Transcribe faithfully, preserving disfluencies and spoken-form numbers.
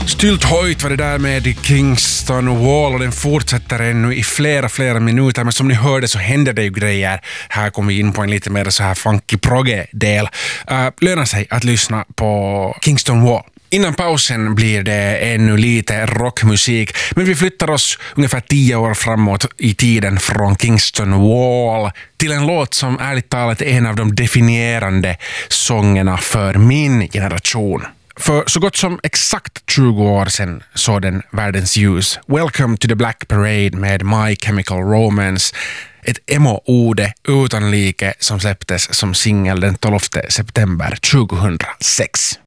Stylt höjt var det där med Kingston Wall och den fortsätter ännu i flera, flera minuter. Men som ni hörde så händer det ju grejer. Här kommer vi in på en lite mer så här funky progge-del. Uh, lönar sig att lyssna på Kingston Wall. Innan pausen blir det ännu lite rockmusik, men vi flyttar oss ungefär tio år framåt i tiden från Kingston Wall till en låt som ärligt talat är en av de definierande sångerna för min generation. För så gott som exakt tjugo år sedan såg den världens ljus. Welcome to the Black Parade med My Chemical Romance. Ett emo-ode utan like som släpptes som singel den tolfte september tjugohundrasex.